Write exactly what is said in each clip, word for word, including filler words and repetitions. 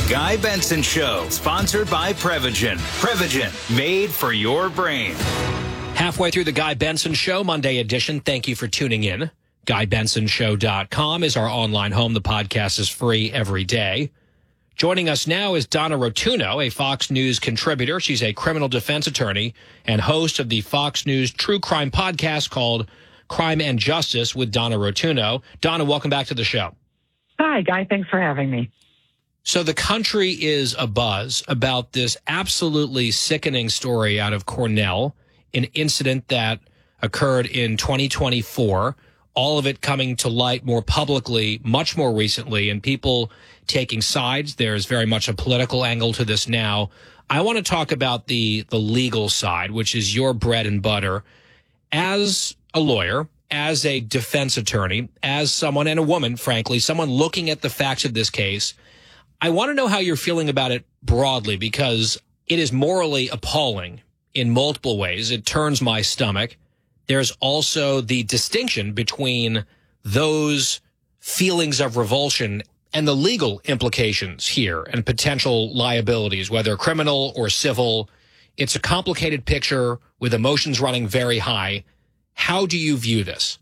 Guy Benson Show, sponsored by Prevagen. Prevagen, made for your brain. Halfway through the Guy Benson Show, Monday edition. Thank you for tuning in. Guy Benson Show dot com is our online home. The podcast is free every day. Joining us now is Donna Rotunno, a Fox News contributor. She's a criminal defense attorney and host of the Fox News true crime podcast called Crime and Justice with Donna Rotunno. Donna, welcome back to the show. Hi, Guy. Thanks for having me. So the country is abuzz about this absolutely sickening story out of Cornell, an incident that occurred in twenty twenty-four, all of it coming to light more publicly, much more recently, and people taking sides. There's very much a political angle to this now. I want to talk about the, the legal side, which is your bread and butter. As a lawyer, as a defense attorney, as someone, and a woman, frankly, someone looking at the facts of this case, I want to know how you're feeling about it broadly, because it is morally appalling in multiple ways. It turns my stomach. There's also the distinction between those feelings of revulsion and the legal implications here and potential liabilities, whether criminal or civil. It's a complicated picture with emotions running very high. How do you view this?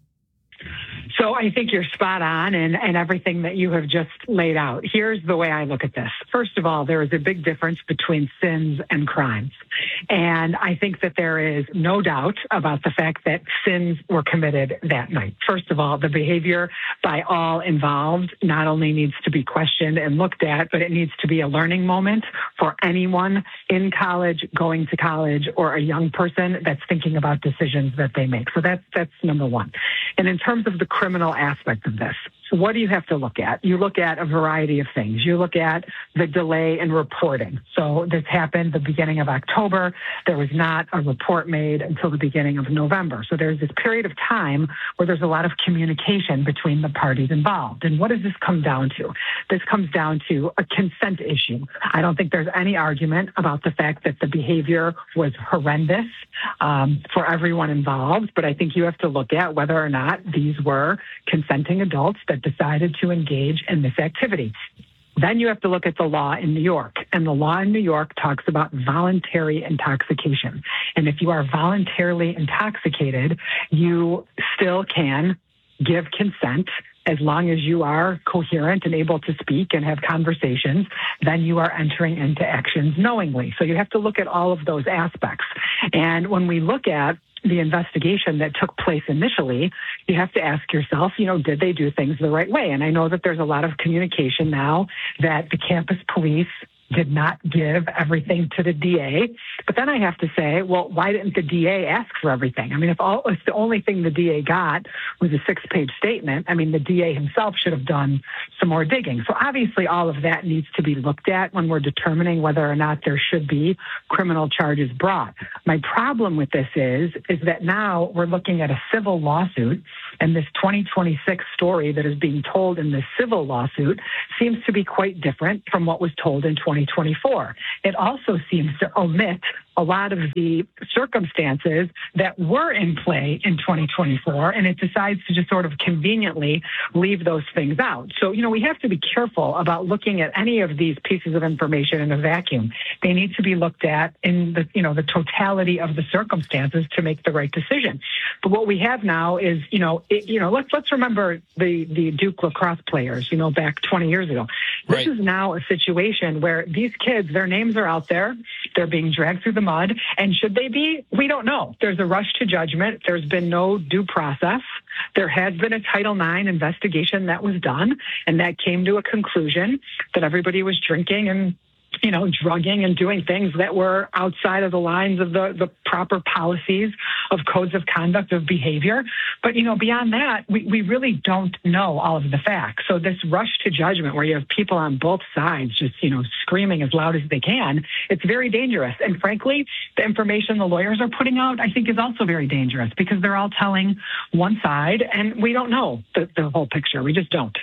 So I think you're spot on in, in everything that you have just laid out. Here's the way I look at this. First of all, there is a big difference between sins and crimes. And I think that there is no doubt about the fact that sins were committed that night. First of all, the behavior by all involved not only needs to be questioned and looked at, but it needs to be a learning moment for anyone in college, going to college, or a young person that's thinking about decisions that they make. So that's, that's number one. And in terms of the criminal aspect of this, what do you have to look at? You look at a variety of things. You look at the delay in reporting. So this happened the beginning of October. There was not a report made until the beginning of November. So there's this period of time where there's a lot of communication between the parties involved. And what does this come down to? This comes down to a consent issue. I don't think there's any argument about the fact that the behavior was horrendous um, for everyone involved, but I think you have to look at whether or not these were consenting adults that decided to engage in this activity. Then you have to look at the law in New York. And the law in New York talks about voluntary intoxication. And if you are voluntarily intoxicated, you still can give consent as long as you are coherent and able to speak and have conversations. Then you are entering into actions knowingly. So you have to look at all of those aspects. And when we look at the investigation that took place initially, you have to ask yourself, you know, did they do things the right way? And I know that there's a lot of communication now that the campus police did not give everything to the D A. But then I have to say, well, why didn't the D A ask for everything? I mean, if, all, if the only thing the D A got was a six-page statement, I mean, the D A himself should have done some more digging. So obviously all of that needs to be looked at when we're determining whether or not there should be criminal charges brought. My problem with this is, is that now we're looking at a civil lawsuit, and this twenty twenty-six story that is being told in the civil lawsuit seems to be quite different from what was told in twenty twenty-four. It also seems to omit a lot of the circumstances that were in play in twenty twenty-four, and it decides to just sort of conveniently leave those things out. So, you know, we have to be careful about looking at any of these pieces of information in a vacuum. They need to be looked at in the, you know, the totality of the circumstances to make the right decision. But what we have now is, you know, it, you know, let's let's remember the the Duke lacrosse players, you know, back twenty years ago. This Right. is now a situation where these kids, their names are out there, they're being dragged through the mud, and should they be? We don't know. There's a rush to judgment. There's been no due process. There has been a Title nine investigation that was done, and that came to a conclusion that everybody was drinking and, you know, drugging and doing things that were outside of the lines of the, the proper policies of codes of conduct of behavior. But, you know, beyond that, we, we really don't know all of the facts. So this rush to judgment where you have people on both sides just, you know, screaming as loud as they can, it's very dangerous. And frankly, the information the lawyers are putting out, I think, is also very dangerous because they're all telling one side and we don't know the, the whole picture. We just don't.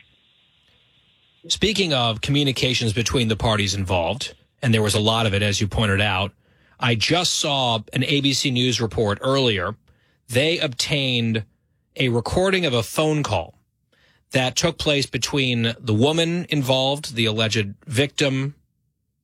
Speaking of communications between the parties involved, and there was a lot of it, as you pointed out, I just saw an A B C News report earlier. They obtained a recording of a phone call that took place between the woman involved, the alleged victim,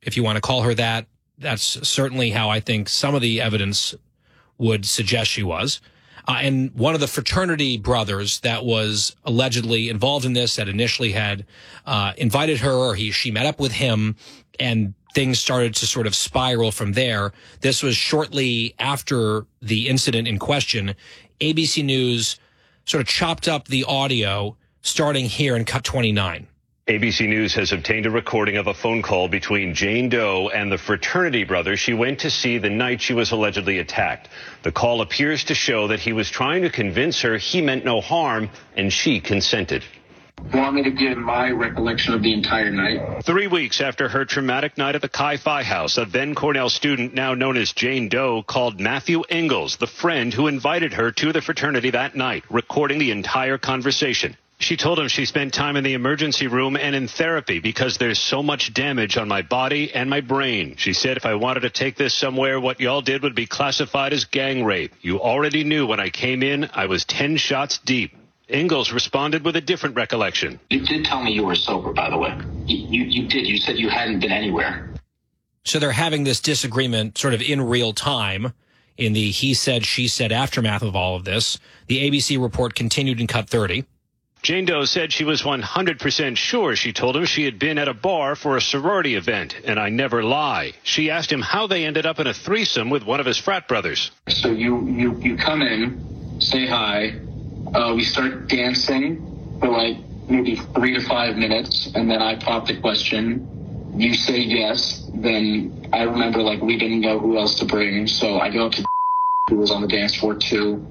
if you want to call her that. That's certainly how I think some of the evidence would suggest she was. Uh, and one of the fraternity brothers that was allegedly involved in this, that initially had uh, invited her, or he she met up with him, and things started to sort of spiral from there. This was shortly after the incident in question. A B C News sort of chopped up the audio starting here in cut twenty-nine. A B C News has obtained a recording of a phone call between Jane Doe and the fraternity brother she went to see the night she was allegedly attacked. The call appears to show that he was trying to convince her he meant no harm, and she consented. Want me to give my recollection of the entire night? Three weeks after her traumatic night at the Chi-Phi house, a then Cornell student, now known as Jane Doe, called Matthew Ingalls, the friend who invited her to the fraternity that night, recording the entire conversation. She told him she spent time in the emergency room and in therapy because there's so much damage on my body and my brain. She said if I wanted to take this somewhere, what y'all did would be classified as gang rape. You already knew when I came in, I was ten shots deep. Ingalls responded with a different recollection. You did tell me you were sober, by the way. You, you, you did. You said you hadn't been anywhere. So they're having this disagreement sort of in real time in the he said, she said aftermath of all of this. The A B C report continued in cut thirty. Jane Doe said she was one hundred percent sure she told him she had been at a bar for a sorority event, and I never lie. She asked him how they ended up in a threesome with one of his frat brothers. So you, you, you come in, say hi, uh, we start dancing for like maybe three to five minutes, and then I pop the question, you say yes, then I remember like we didn't know who else to bring, so I go up to who was on the dance floor too.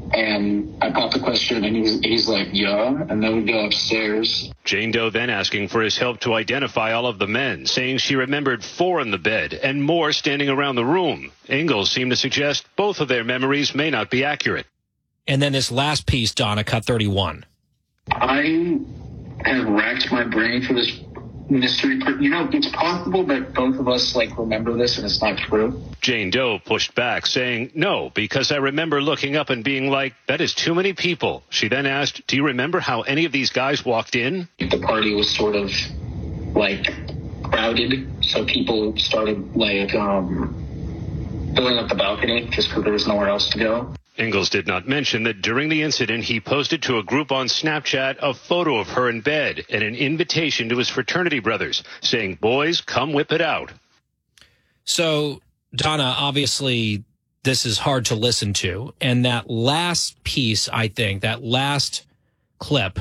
And I popped the question, and he's, he's like, yeah, and then we go upstairs. Jane Doe then asking for his help to identify all of the men, saying she remembered four in the bed and more standing around the room. Ingalls seemed to suggest both of their memories may not be accurate. And then this last piece, Donna, cut thirty-one. I have racked my brain for this mystery. You know, it's possible that both of us, like, remember this and it's not true. Jane Doe pushed back, saying, no, because I remember looking up and being like, that is too many people. She then asked, do you remember how any of these guys walked in? The party was sort of, like, crowded, so people started, like, um, filling up the balcony just because there was nowhere else to go. Ingalls did not mention that during the incident, he posted to a group on Snapchat a photo of her in bed and an invitation to his fraternity brothers, saying, boys, come whip it out. So, Donna, obviously, this is hard to listen to. And that last piece, I think, that last clip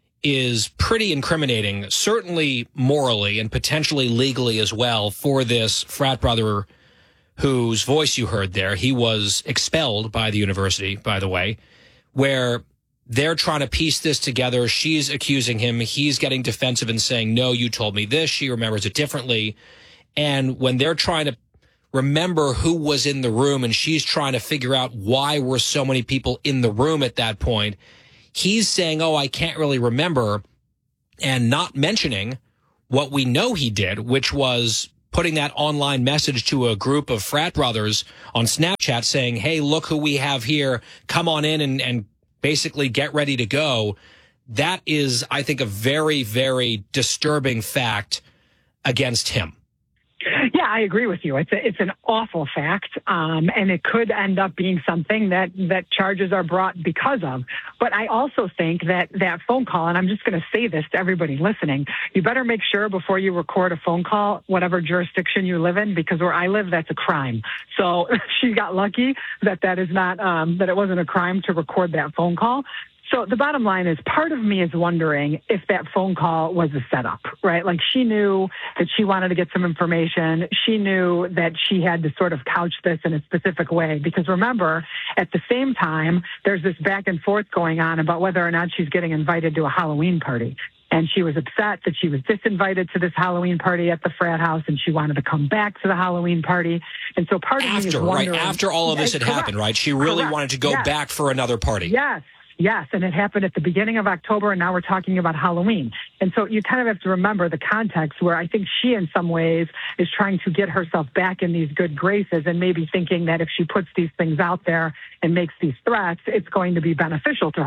is pretty incriminating, certainly morally and potentially legally as well, for this frat brother whose voice you heard there. He was expelled by the university, by the way, where they're trying to piece this together. She's accusing him. He's getting defensive and saying, no, you told me this. She remembers it differently. And when they're trying to remember who was in the room and she's trying to figure out why were so many people in the room at that point, he's saying, oh, I can't really remember, and not mentioning what we know he did, which was putting that online message to a group of frat brothers on Snapchat saying, hey, look who we have here. Come on in and, and basically get ready to go. That is, I think, a very, very disturbing fact against him. Yeah, I agree with you. It's a, it's an awful fact, um, and it could end up being something that, that charges are brought because of. But I also think that that phone call, and I'm just going to say this to everybody listening, you better make sure before you record a phone call, whatever jurisdiction you live in, because where I live, that's a crime. So she got lucky that that is not, um, that it wasn't a crime to record that phone call. So the bottom line is, part of me is wondering if that phone call was a setup, right? Like, she knew that she wanted to get some information. She knew that she had to sort of couch this in a specific way. Because remember, at the same time, there's this back and forth going on about whether or not she's getting invited to a Halloween party. And she was upset that she was disinvited to this Halloween party at the frat house, and she wanted to come back to the Halloween party. And so part of after, me is wondering... Right, after all of this had correct. happened, right? She really Correct. wanted to go yes. back for another party. Yes. Yes, and it happened at the beginning of October, and now we're talking about Halloween. And so you kind of have to remember the context where I think she, in some ways, is trying to get herself back in these good graces and maybe thinking that if she puts these things out there and makes these threats, it's going to be beneficial to her.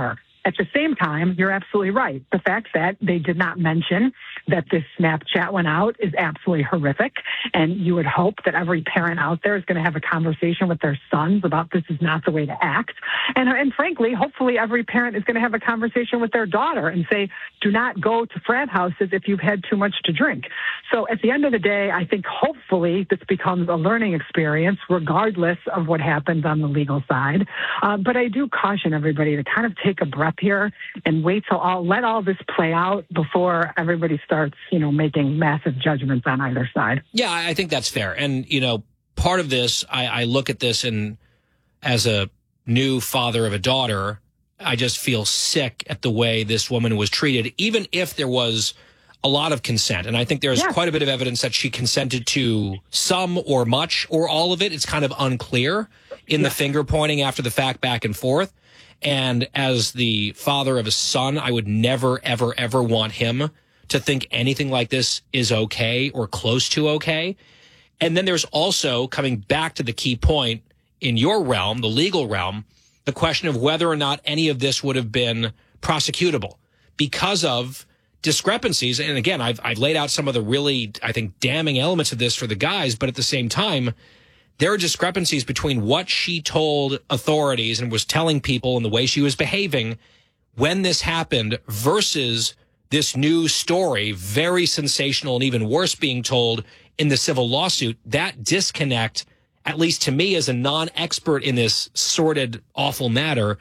At the same time, you're absolutely right. The fact that they did not mention that this Snapchat went out is absolutely horrific. And you would hope that every parent out there is going to have a conversation with their sons about this is not the way to act. And, and frankly, hopefully every parent is going to have a conversation with their daughter and say, do not go to frat houses if you've had too much to drink. So at the end of the day, I think hopefully this becomes a learning experience regardless of what happens on the legal side. Uh, but I do caution everybody to kind of take a breath here and wait till all, let all this play out before everybody starts, you know, making massive judgments on either side. Yeah, I think that's fair. And, you know, part of this, I, I look at this and as a new father of a daughter, I just feel sick at the way this woman was treated, even if there was a lot of consent. And I think there's yeah. quite a bit of evidence that she consented to some or much or all of it. It's kind of unclear in yeah. the finger pointing after the fact back and forth. And as the father of a son, I would never, ever, ever want him to think anything like this is okay or close to okay. And then there's also, coming back to the key point in your realm, the legal realm, the question of whether or not any of this would have been prosecutable because of discrepancies. And again, I've, I've laid out some of the really, I think, damning elements of this for the guys, but at the same time, there are discrepancies between what she told authorities and was telling people and the way she was behaving when this happened versus this new story, very sensational and even worse being told in the civil lawsuit. That disconnect, at least to me as a non-expert in this sordid, awful matter,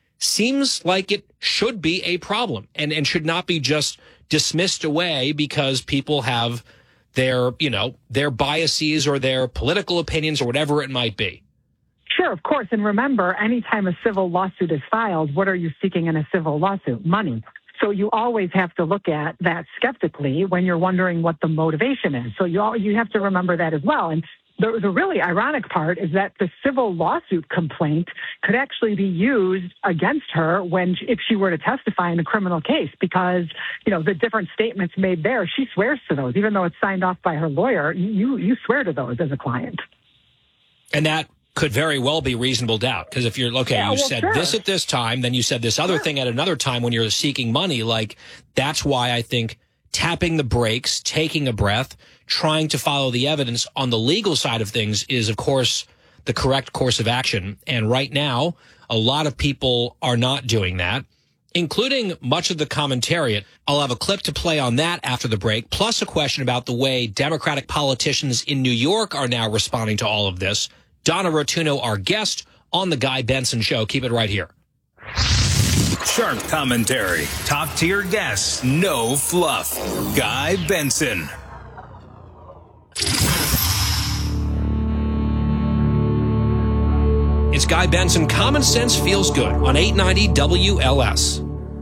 seems like it should be a problem and, and should not be just dismissed away because people have their, you know, their biases or their political opinions or whatever it might be. Sure, of course. And remember, anytime a civil lawsuit is filed, what are you seeking in a civil lawsuit? Money. So you always have to look at that skeptically when you're wondering what the motivation is. So you all, you have to remember that as well. And the, the really ironic part is that the civil lawsuit complaint could actually be used against her when, if she were to testify in a criminal case, because, you know, the different statements made there, she swears to those, even though it's signed off by her lawyer. You, you swear to those as a client. And that could very well be reasonable doubt. Because if you're, okay, yeah, you well, said sure. this at this time, then you said this other sure. thing at another time when you're seeking money. Like, that's why I think tapping the brakes, taking a breath, trying to follow the evidence on the legal side of things is, of course, the correct course of action. And right now, a lot of people are not doing that, including much of the commentariat. I'll have a clip to play on that after the break, plus a question about the way Democratic politicians in New York are now responding to all of this. Donna Rotuno, our guest on The Guy Benson Show. Keep it right here. Sharp commentary, top-tier guests, no fluff. Guy Benson. It's Guy Benson. Common Sense Feels Good on eight ninety W L S.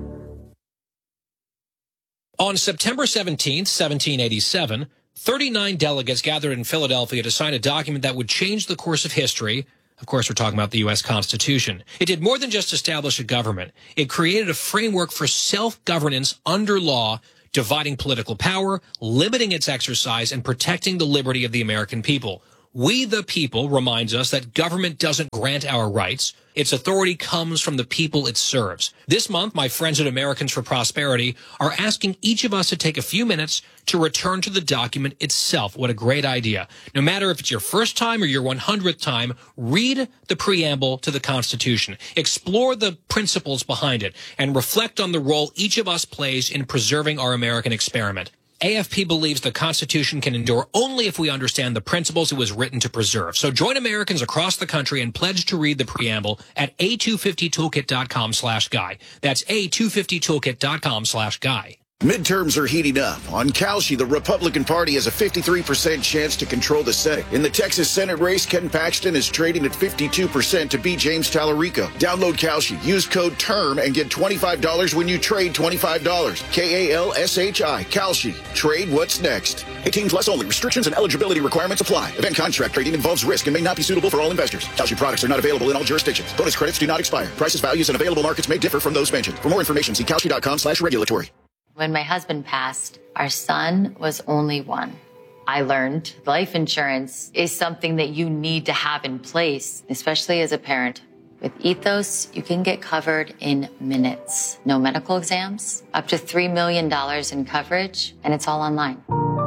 On September seventeenth, seventeen eighty-seven, thirty-nine delegates gathered in Philadelphia to sign a document that would change the course of history. Of course, we're talking about the U S Constitution. It did more than just establish a government. It created a framework for self-governance under law, dividing political power, limiting its exercise, and protecting the liberty of the American people. We the people reminds us that government doesn't grant our rights. Its authority comes from the people it serves. This month, my friends at Americans for Prosperity are asking each of us to take a few minutes to return to the document itself. What a great idea. No matter if it's your first time or your one hundredth time, read the preamble to the Constitution. Explore the principles behind it and reflect on the role each of us plays in preserving our American experiment. A F P believes the Constitution can endure only if we understand the principles it was written to preserve. So join Americans across the country and pledge to read the preamble at a two fifty toolkit dot com slash guy. That's a two fifty toolkit dot com slash guy. Midterms are heating up. On Kalshi, the Republican Party has a fifty-three percent chance to control the Senate. In the Texas Senate race, Ken Paxton is trading at fifty-two percent to beat James Tallarico. Download Kalshi, use code TERM, and get twenty-five dollars when you trade twenty-five dollars. K A L S H I, Kalshi. Trade what's next. eighteen plus only. Restrictions and eligibility requirements apply. Event contract trading involves risk and may not be suitable for all investors. Kalshi products are not available in all jurisdictions. Bonus credits do not expire. Prices, values, and available markets may differ from those mentioned. For more information, see kalshi dot com slash regulatory. When my husband passed, our son was only one. I learned life insurance is something that you need to have in place, especially as a parent With Ethos, you can get covered in minutes. No medical exams, up to three million dollars in coverage, and it's all online.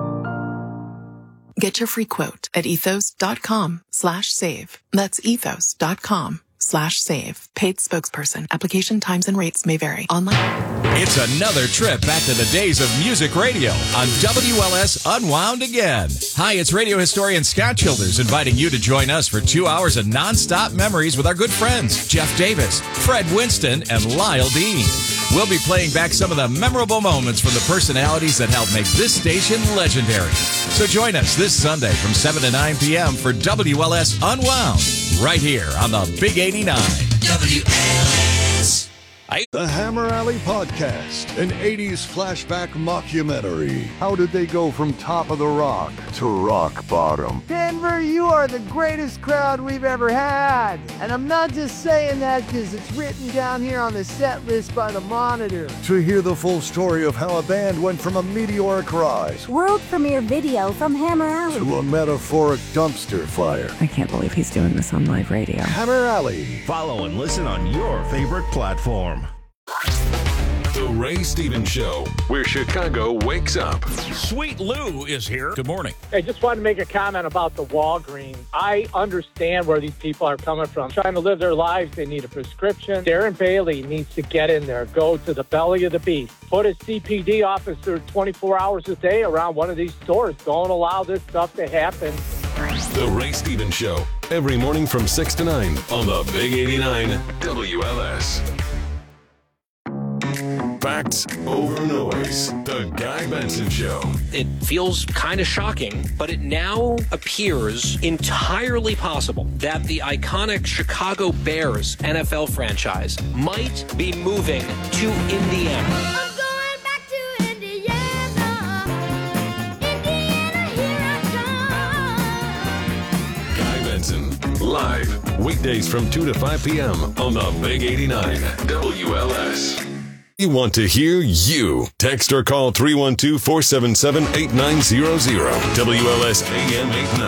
Get your free quote at ethos.com slash save. That's ethos.com slash save. Paid spokesperson. Application times and rates may vary. Online. It's another trip back to the days of music radio on W L S Unwound Again. Hi, it's radio historian Scott Childers inviting you to join us for two hours of nonstop memories with our good friends Jeff Davis, Fred Winston, and Lyle Dean. We'll be playing back some of the memorable moments from the personalities that helped make this station legendary. So join us this Sunday from seven to nine p.m. for W L S Unwound, right here on the Big eighty-nine. W L S. The Hammer Alley Podcast, an eighties flashback mockumentary. How did they go from top of the rock to rock bottom? Denver, you are the greatest crowd we've ever had. And I'm not just saying that because it's written down here on the set list by the Monitor. To hear the full story of how a band went from a meteoric rise, world premiere video from Hammer Alley, to a metaphoric dumpster fire. I can't believe he's doing this on live radio. Hammer Alley. Follow and listen on your favorite platform. The Ray Stevens Show, where Chicago wakes up. Sweet Lou is here. Good morning. I just wanted to make a comment about the Walgreens. I understand where these people are coming from. Trying to live their lives, they need a prescription. Darren Bailey needs to get in there, go to the belly of the beast. Put a C P D officer twenty-four hours a day around one of these stores. Don't allow this stuff to happen. The Ray Stevens Show, every morning from six to nine on the Big eighty-nine W L S. Facts over noise. The Guy Benson Show. It feels kind of shocking, but it now appears entirely possible that the iconic Chicago Bears N F L franchise might be moving to Indiana. I'm going back to Indiana. Indiana, here I come. Guy Benson, live, weekdays from two to five p.m. on the Big eighty-nine W L S. We want to hear you. Text or call three one two, four seven seven, eight nine zero zero. W L S A M eight ninety.